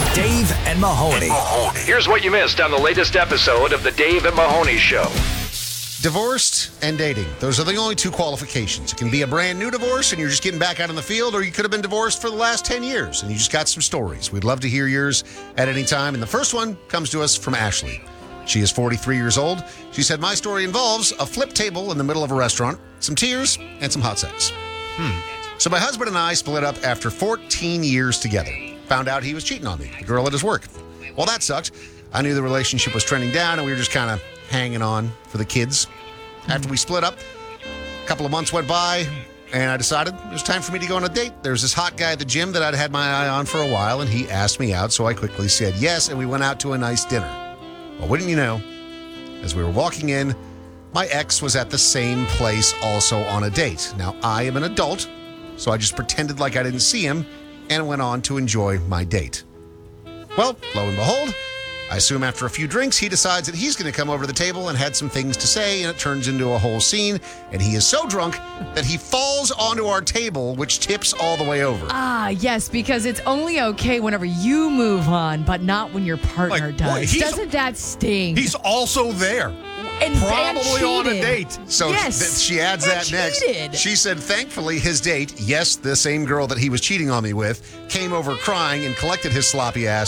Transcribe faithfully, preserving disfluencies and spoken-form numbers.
Dave and Mahoney. Here's what you missed on the latest episode of the Dave and Mahoney Show. Divorced and dating. Those are the only two qualifications. It can be a brand new divorce and you're just getting back out in the field, or you could have been divorced for the last ten years and you just got some stories. We'd love to hear yours at any time. And the first one comes to us from Ashley. She is forty-three years old. She said, my story involves a flip table in the middle of a restaurant, some tears, and some hot sex. Hmm. So my husband and I split up after fourteen years together. Found out he was cheating on me, the girl at his work. Well, that sucked. I knew the relationship was trending down and we were just kind of hanging on for the kids. After we split up, a couple of months went by, and I decided it was time for me to go on a date. There's this hot guy at the gym that I'd had my eye on for a while, and he asked me out, so I quickly said yes, and we went out to a nice dinner. Well, wouldn't you know, as we were walking in, my ex was at the same place also on a date. Now, I am an adult, so I just pretended like I didn't see him and went on to enjoy my date. Well, lo and behold, I assume after a few drinks, he decides that he's going to come over to the table and had some things to say, and it turns into a whole scene. And he is so drunk that he falls onto our table, which tips all the way over. Ah, yes, because it's only okay whenever you move on, but not when your partner Like, does. what? He's- Doesn't that sting? He's also there. and, Probably and on a cheated. date. So Yes. th- she adds And that next. cheated. She said, thankfully, his date, yes, the same girl that he was cheating on me with, came over crying and collected his sloppy ass